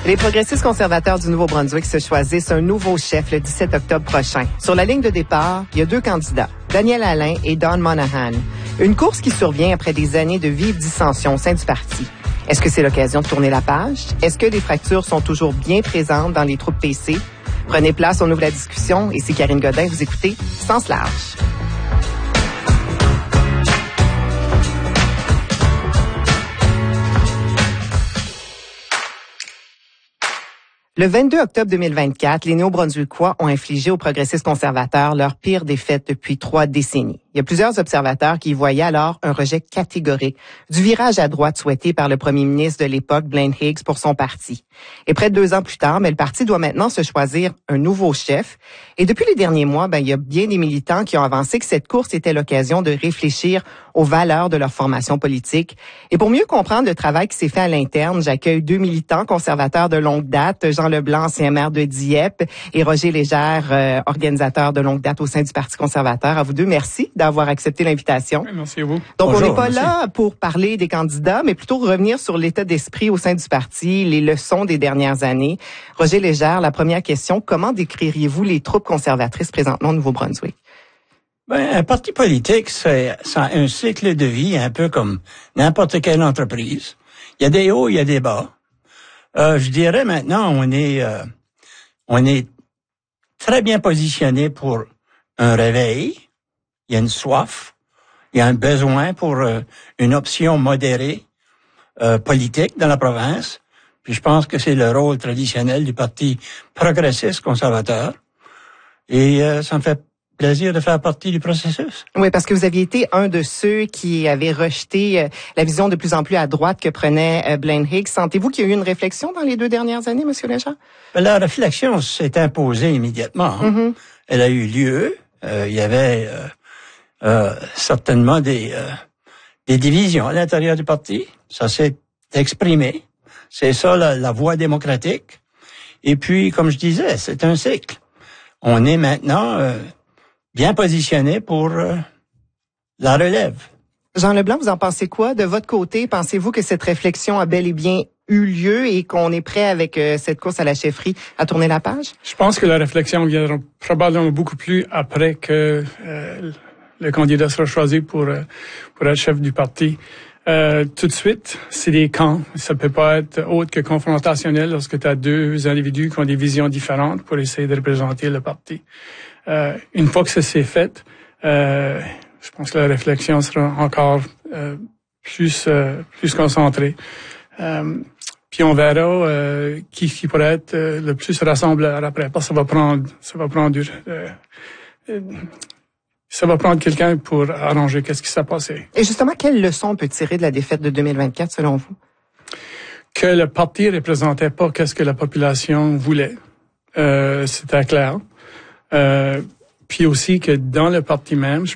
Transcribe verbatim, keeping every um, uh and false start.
Les progressistes conservateurs du Nouveau-Brunswick se choisissent un nouveau chef le dix-sept octobre prochain. Sur la ligne de départ, il y a deux candidats, Daniel Alain et Don Monahan. Une course qui survient après des années de vives dissensions au sein du parti. Est-ce que c'est l'occasion de tourner la page? Est-ce que les fractures sont toujours bien présentes dans les troupes P C? Prenez place, on ouvre la discussion. Ici Karine Godin, vous écoutez Sens large. Le vingt-deux octobre deux mille vingt-quatre, les Néo-Brunswickois ont infligé aux progressistes conservateurs leur pire défaite depuis trois décennies. Il y a plusieurs observateurs qui y voyaient alors un rejet catégorique du virage à droite souhaité par le premier ministre de l'époque, Blaine Higgs, pour son parti. Et près de deux ans plus tard, mais le parti doit maintenant se choisir un nouveau chef. Et depuis les derniers mois, ben, il y a bien des militants qui ont avancé que cette course était l'occasion de réfléchir aux valeurs de leur formation politique. Et pour mieux comprendre le travail qui s'est fait à l'interne, j'accueille deux militants conservateurs de longue date, Jean Leblanc, ancien maire de Dieppe, et Roger Légère, euh, organisateur de longue date au sein du Parti conservateur. À vous deux, merci d'avoir accepté l'invitation. Oui, merci à vous. Donc, Bonjour, on n'est pas merci. là pour parler des candidats, mais plutôt revenir sur l'état d'esprit au sein du parti, les leçons des dernières années. Roger Légère, la première question, comment décririez-vous les troupes conservatrices présentement au Nouveau-Brunswick? Ben, un parti politique, c'est, c'est un cycle de vie un peu comme n'importe quelle entreprise. Il y a des hauts, il y a des bas. Euh, je dirais maintenant, on est, euh, on est très bien positionné pour un réveil. Il y a une soif. Il y a un besoin pour euh, une option modérée euh, politique dans la province. Puis je pense que c'est le rôle traditionnel du Parti progressiste conservateur. Et euh, ça me fait plaisir de faire partie du processus. Oui, parce que vous aviez été un de ceux qui avaient rejeté euh, la vision de plus en plus à droite que prenait euh, Blaine Higgs. Sentez-vous qu'il y a eu une réflexion dans les deux dernières années, M. Légère? La réflexion s'est imposée immédiatement. Hein. Mm-hmm. Elle a eu lieu. Euh, il y avait euh, euh, certainement des, euh, des divisions à l'intérieur du parti. Ça s'est exprimé. C'est ça la, la voie démocratique. Et puis, comme je disais, c'est un cycle. On est maintenant euh, bien positionné pour euh, la relève. Jean Leblanc, vous en pensez quoi? De votre côté, pensez-vous que cette réflexion a bel et bien eu lieu et qu'on est prêt avec euh, cette course à la chefferie à tourner la page? Je pense que la réflexion viendra probablement beaucoup plus après que euh, le candidat sera choisi pour, euh, pour être chef du parti. Euh, tout de suite, c'est des camps. Ça peut pas être autre que confrontationnel lorsque tu as deux individus qui ont des visions différentes pour essayer de représenter le parti. Euh, une fois que ça s'est fait, euh, je pense que la réflexion sera encore euh, plus euh, plus concentrée. Euh, puis on verra euh, qui, qui pourrait être euh, le plus rassembleur après. Parce que ça va prendre ça va prendre du, euh, euh, ça va prendre quelqu'un pour arranger qu'est-ce qui s'est passé. Et justement, quelle leçon on peut tirer de la défaite de deux mille vingt-quatre selon vous? Que le parti représentait pas qu'est-ce que la population voulait. Euh, c'était clair. Euh, puis aussi que dans le parti même, je